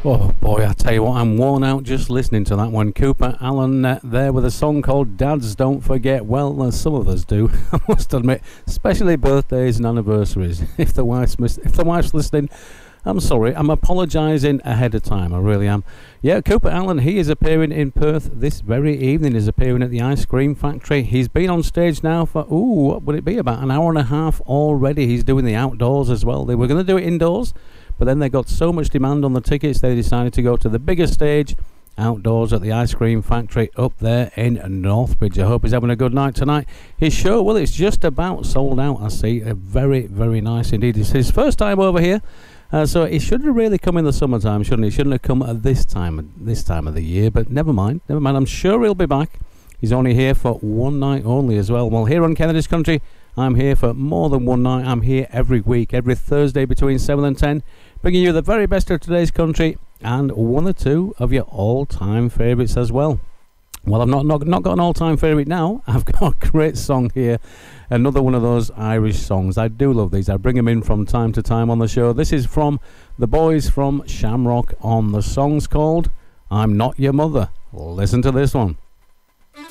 Oh boy, I tell you what, I'm worn out just listening to that one. Cooper Allen there with a song called Dads Don't Forget. Well, some of us do, I must admit, especially birthdays and anniversaries. If the wife's listening, I'm sorry, I'm apologising ahead of time, I really am. Yeah, Cooper Allen, he is appearing in Perth this very evening, is appearing at the Ice Cream Factory. He's been on stage now for, what would it be, about an hour and a half already. He's doing the outdoors as well. They were going to do it indoors, but then they got so much demand on the tickets, they decided to go to the bigger stage, outdoors at the Ice Cream Factory up there in Northbridge. I hope he's having a good night tonight. His show, well, it's just about sold out, I see. Very, very nice indeed. It's his first time over here. So it should have really come in the summertime, shouldn't it? It shouldn't have come at this time of the year, but never mind. I'm sure he'll be back. He's only here for one night only as well. Well, here on Kennedy's Country, I'm here for more than one night. I'm here every week, every Thursday between 7 and 10, bringing you the very best of today's country and one or two of your all-time favourites as well. Well, I've not got an all-time favourite now. I've got a great song here. Another one of those Irish songs. I do love these. I bring them in from time to time on the show. This is from the boys from Shamrock On. The song's called I'm Not Your Mother. Listen to this one.